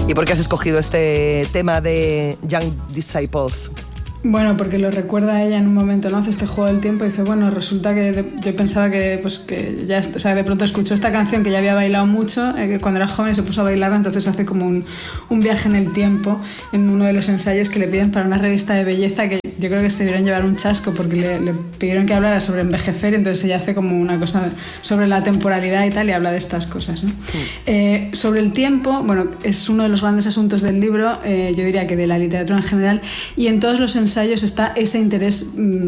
¿Y por qué has escogido este tema de Young Disciples? Bueno, porque lo recuerda a ella en un momento, ¿no? Hace este juego del tiempo y dice, bueno, resulta que yo pensaba que ya, o sea, de pronto escuchó esta canción que ya había bailado mucho cuando era joven y se puso a bailarla, entonces hace como un viaje en el tiempo en uno de los ensayos que le piden para una revista de belleza, que yo creo que se debieron llevar un chasco porque le pidieron que hablara sobre envejecer, entonces ella hace como una cosa sobre la temporalidad y tal, y habla de estas cosas, ¿no? Sí. Sobre el tiempo, bueno, es uno de los grandes asuntos del libro, yo diría que de la literatura en general, y en todos los ensayos está ese interés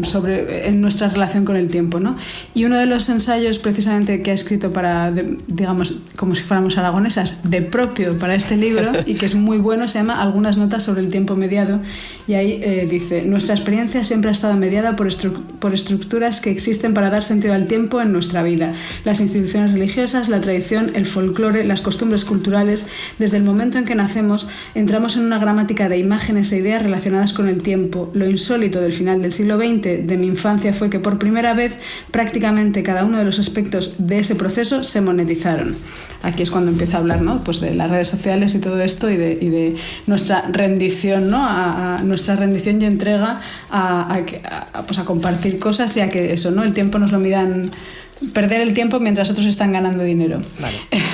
en nuestra relación con el tiempo, ¿no? Y uno de los ensayos precisamente que ha escrito para, digamos, como si fuéramos aragonesas, de propio para este libro, y que es muy bueno, se llama Algunas notas sobre el tiempo mediado, y ahí dice: nuestra experiencia siempre ha estado mediada por estructuras que existen para dar sentido al tiempo en nuestra vida. Las instituciones religiosas, la tradición, el folclore, las costumbres culturales. Desde el momento en que nacemos, entramos en una gramática de imágenes e ideas relacionadas con el tiempo. Lo insólito del final del siglo XX, de mi infancia, fue que por primera vez prácticamente cada uno de los aspectos de ese proceso se monetizaron. Aquí es cuando empieza a hablar, ¿no? Pues de las redes sociales y todo esto, y de nuestra rendición, ¿no? A nuestra rendición y entrega pues a compartir cosas, y a que eso, ¿no? El tiempo nos lo midan, perder el tiempo mientras otros están ganando dinero. Vale.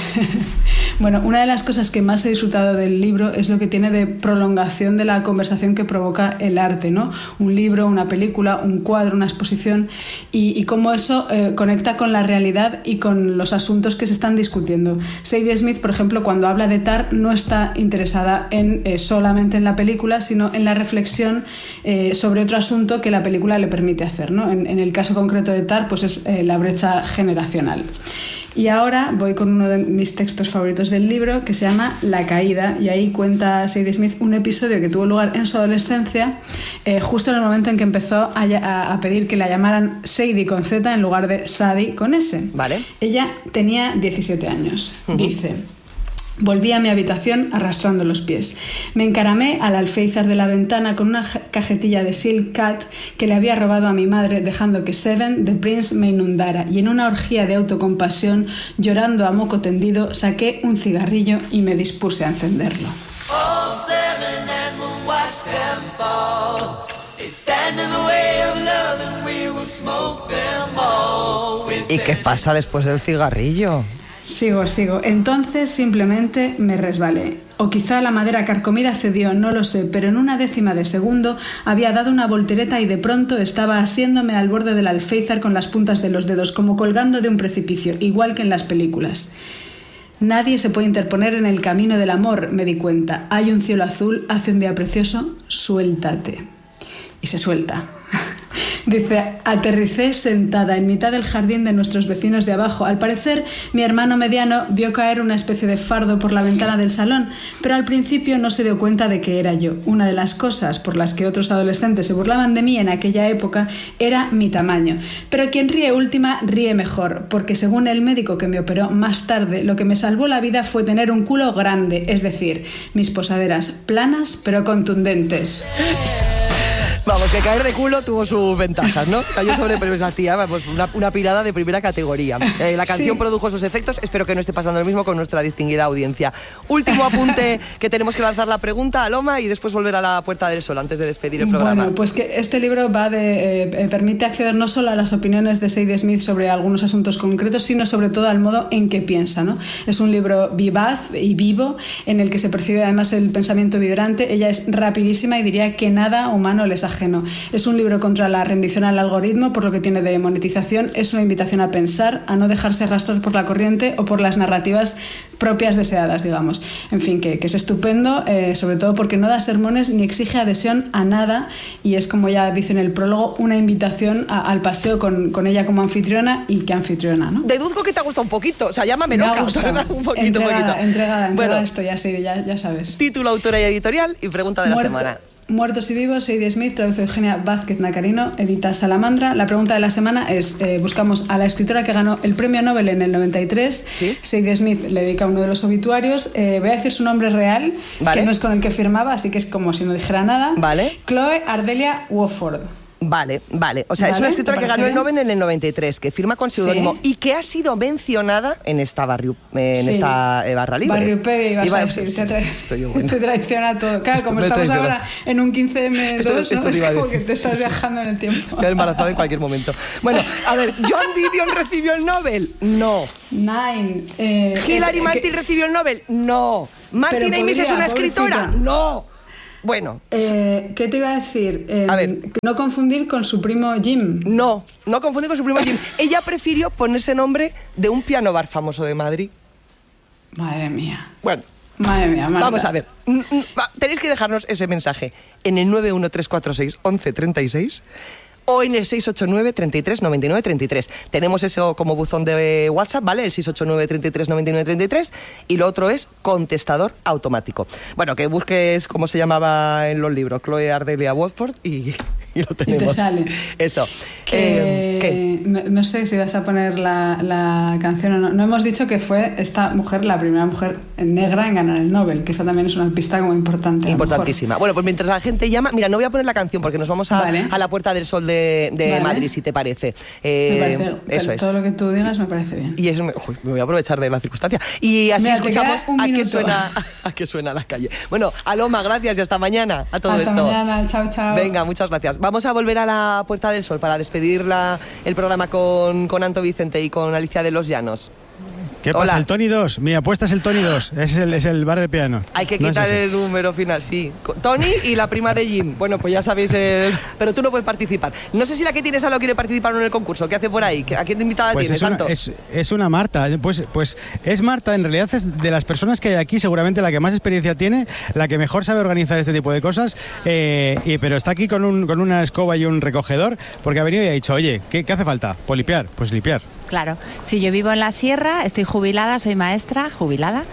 Bueno, una de las cosas que más he disfrutado del libro es lo que tiene de prolongación de la conversación que provoca el arte, ¿no? Un libro, una película, un cuadro, una exposición, y cómo eso conecta con la realidad y con los asuntos que se están discutiendo. Sadie Smith, por ejemplo, cuando habla de Tar, no está interesada solamente en la película, sino en la reflexión sobre otro asunto que la película le permite hacer, ¿no? En el caso concreto de Tar, pues es la brecha generacional. Y ahora voy con uno de mis textos favoritos del libro, que se llama La caída, y ahí cuenta Sadie Smith un episodio que tuvo lugar en su adolescencia, justo en el momento en que empezó a pedir que la llamaran Sadie con Z en lugar de Sadie con S. Vale. Ella tenía 17 años. Dice: volví a mi habitación arrastrando los pies. Me encaramé al alféizar de la ventana con una cajetilla de Silk Cat que le había robado a mi madre, dejando que Seven, the Prince, me inundara, y en una orgía de autocompasión, llorando a moco tendido, saqué un cigarrillo y me dispuse a encenderlo. ¿Y qué pasa después del cigarrillo? Sigo. Entonces simplemente me resbalé. O quizá la madera carcomida cedió, no lo sé, pero en una décima de segundo había dado una voltereta y de pronto estaba asiéndome al borde del alféizar con las puntas de los dedos, como colgando de un precipicio, igual que en las películas. Nadie se puede interponer en el camino del amor, me di cuenta. Hay un cielo azul, hace un día precioso, suéltate. Y se suelta. Dice: aterricé sentada en mitad del jardín de nuestros vecinos de abajo. Al parecer, mi hermano mediano vio caer una especie de fardo por la ventana del salón, pero al principio no se dio cuenta de que era yo. Una de las cosas por las que otros adolescentes se burlaban de mí en aquella época era mi tamaño. Pero quien ríe última, ríe mejor, porque según el médico que me operó más tarde, lo que me salvó la vida fue tener un culo grande, es decir, mis posaderas planas pero contundentes. Vamos, que caer de culo tuvo sus ventajas, ¿no? Cayó sobre esa tía, pues una pirada de primera categoría. La canción produjo sus efectos, espero que no esté pasando lo mismo con nuestra distinguida audiencia. Último apunte, que tenemos que lanzar la pregunta a Loma y después volver a la Puerta del Sol antes de despedir el programa. Bueno, pues que este libro permite acceder no solo a las opiniones de Sadie Smith sobre algunos asuntos concretos, sino sobre todo al modo en que piensa, ¿no? Es un libro vivaz y vivo, en el que se percibe además el pensamiento vibrante. Ella es rapidísima y diría que nada humano les ajeno. Es un libro contra la rendición al algoritmo, por lo que tiene de monetización. Es una invitación a pensar, a no dejarse arrastrar por la corriente o por las narrativas propias deseadas, digamos. En fin, que es estupendo, sobre todo porque no da sermones ni exige adhesión a nada, y es, como ya dice en el prólogo, una invitación al paseo con ella como anfitriona, y qué anfitriona, ¿no? Deduzco que te ha gustado un poquito, o sea, llámame loca, un poquito. Entregada, bueno, esto ya sí, ya sabes. Título, autora y editorial y pregunta de la semana. Muertos y vivos, Sadie Smith, traduce Eugenia Vázquez Nacarino, edita Salamandra. La pregunta de la semana es, buscamos a la escritora que ganó el premio Nobel en el 93. ¿Sí? Sadie Smith le dedica uno de los obituarios. Voy a decir su nombre real, ¿vale?, que no es con el que firmaba, así que es como si no dijera nada. ¿Vale? Chloe Ardelia Wofford. Vale. O sea, es una escritora que ganó el Nobel en el 93, que firma con seudónimo y que ha sido mencionada en esta barra libre. Barriupedia, ibas a decir. Te traiciona todo. Claro, como estamos ahora en un 15M2, ¿no? Es como que te estás viajando en el tiempo. Queda embarazada en cualquier momento. Bueno, a ver, ¿Joan Didion recibió el Nobel? No. ¿Hilary Mantel recibió el Nobel? No. ¿Martin Amis es una escritora? No. Bueno. ¿Qué te iba a decir? A ver. No confundir con su primo Jim. No confundir con su primo Jim. Ella prefirió ponerse nombre de un piano bar famoso de Madrid. Madre mía. Bueno. Madre mía, Marta. Vamos a ver. Tenéis que dejarnos ese mensaje en el 913461136 o en el 689 33 99 33. Tenemos eso como buzón de WhatsApp, ¿vale? El 689 33 99 33 y lo otro es contestador automático. Bueno, que busques cómo se llamaba en los libros, Chloe Ardelia Watford y lo tenemos. Y te sale. Eso. ¿Qué? No sé si vas a poner la canción o no. No hemos dicho que fue esta mujer la primera mujer negra en ganar el Nobel, que esa también es una pista como importante. Importantísima. Bueno, pues mientras la gente llama, mira, no voy a poner la canción porque nos vamos a la Puerta del Sol de Madrid, si te parece. Me parece eso es. Todo lo que tú digas me parece bien. Y eso me voy a aprovechar de la circunstancia. Y así escuchamos a qué suena la calle. Bueno, Aloma, gracias y hasta mañana a todo hasta esto. Hasta mañana, chao. Venga, muchas gracias. Vamos a volver a la Puerta del Sol para despedir el programa con Anto Vicente y con Alicia de los Llanos. ¿Qué pasa? El Tony 2. Mi apuesta es el Tony 2. Es el bar de piano. Hay que quitar el número final, sí. Tony y la prima de Jim. Bueno, pues ya sabéis. Pero tú no puedes participar. No sé si la que tienes a lo quiere participar en el concurso. ¿Qué hace por ahí? ¿A quién invitada tienes, Anto? Es una Marta. Pues es Marta. En realidad es de las personas que hay aquí seguramente la que más experiencia tiene, la que mejor sabe organizar este tipo de cosas. Pero está aquí con una escoba y un recogedor porque ha venido y ha dicho, oye, ¿qué hace falta? Pues limpiar. Pues limpiar. Claro, si yo vivo en la sierra, estoy jubilada, soy maestra, jubilada,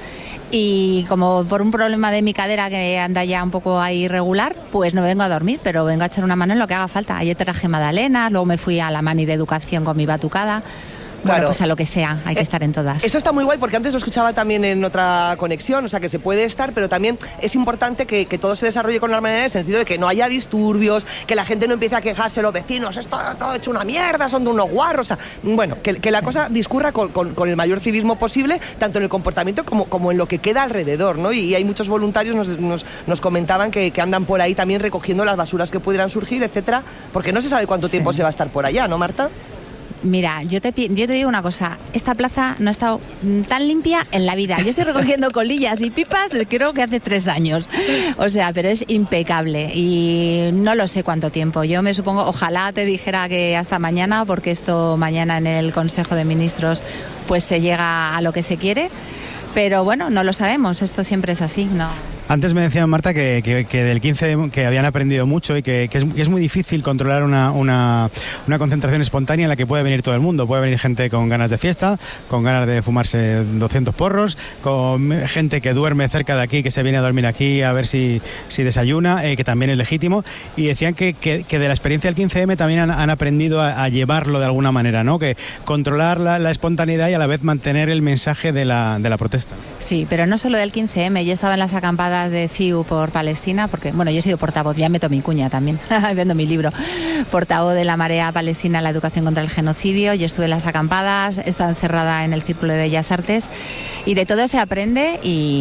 y como por un problema de mi cadera que anda ya un poco ahí irregular, pues no vengo a dormir, pero vengo a echar una mano en lo que haga falta. Ayer traje magdalenas, luego me fui a la mani de educación con mi batucada. Bueno, pues a lo que sea, hay que estar en todas. Eso está muy guay porque antes lo escuchaba también en otra conexión, o sea que se puede estar, pero también es importante que todo se desarrolle con la manera en el sentido de que no haya disturbios, que la gente no empiece a quejarse, los vecinos, esto todo hecho una mierda, son de unos guarros, o sea, bueno, que la cosa discurra con el mayor civismo posible, tanto en el comportamiento como en lo que queda alrededor, ¿no? Y hay muchos voluntarios, nos comentaban que andan por ahí también recogiendo las basuras que pudieran surgir, etcétera, porque no se sabe cuánto tiempo se va a estar por allá, ¿no, Marta? Mira, yo te digo una cosa, esta plaza no ha estado tan limpia en la vida. Yo estoy recogiendo colillas y pipas creo que hace 3 años. O sea, pero es impecable y no lo sé cuánto tiempo. Yo me supongo, ojalá te dijera que hasta mañana, porque esto mañana en el Consejo de Ministros pues se llega a lo que se quiere. Pero bueno, no lo sabemos, esto siempre es así, ¿no? Antes me decía Marta que del 15 que habían aprendido mucho y que es muy difícil controlar una concentración espontánea en la que puede venir todo el mundo. Puede venir gente con ganas de fiesta, con ganas de fumarse 200 porros, con gente que duerme cerca de aquí, que se viene a dormir aquí a ver si desayuna, que también es legítimo. Y decían que de la experiencia del 15M también han aprendido a llevarlo de alguna manera, ¿no? Que controlar la espontaneidad y a la vez mantener el mensaje de la protesta. Sí, pero no solo del 15M. Yo estaba en las acampadas de CIU por Palestina, porque, bueno, yo he sido portavoz, ya meto mi cuña también, vendo mi libro, portavoz de la Marea Palestina en la educación contra el genocidio. Yo estuve en las acampadas, he estado encerrada en el Círculo de Bellas Artes y de todo se aprende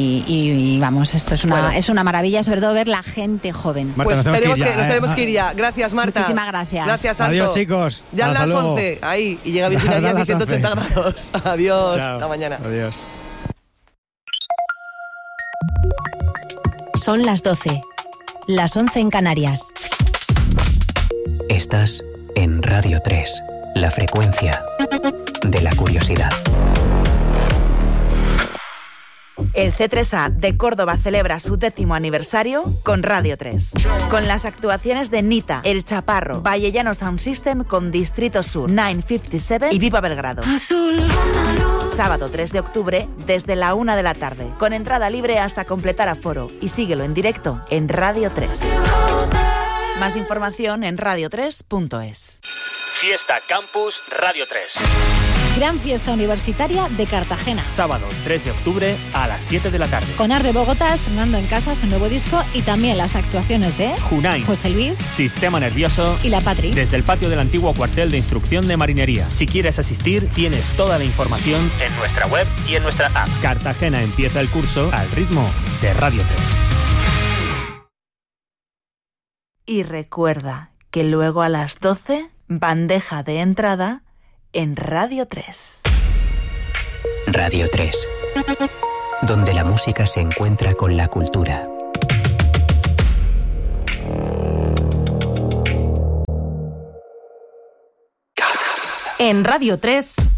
y vamos, esto es una maravilla, sobre todo ver la gente joven. Marta, pues nos tenemos que ir ya. Gracias, Marta. Muchísimas gracias. Gracias, Anto. Adiós, chicos. Ya a las 11, ahí, y llega Virginia Díaz y 180 grados. Adiós, chao. Hasta mañana. Adiós. Son las 12, las 11 en Canarias. Estás en Radio 3, la frecuencia de la curiosidad. El C3A de Córdoba celebra su 10º aniversario con Radio 3. Con las actuaciones de Nita, El Chaparro, Vallellano Sound System con Distrito Sur, 957 y Viva Belgrado. Sábado 3 de octubre desde la 1 de la tarde. Con entrada libre hasta completar aforo. Y síguelo en directo en Radio 3. Más información en radio3.es. Fiesta Campus Radio 3. Gran Fiesta Universitaria de Cartagena. Sábado 3 de octubre a las 7 de la tarde. Con Art de Bogotá estrenando en casa su nuevo disco y también las actuaciones de Junain, José Luis, Sistema Nervioso y La Patri. Desde el patio del antiguo cuartel de instrucción de marinería. Si quieres asistir, tienes toda la información en nuestra web y en nuestra app. Cartagena empieza el curso al ritmo de Radio 3. Y recuerda que luego a las 12, bandeja de entrada en Radio 3. Radio 3. Donde la música se encuentra con la cultura. En Radio 3.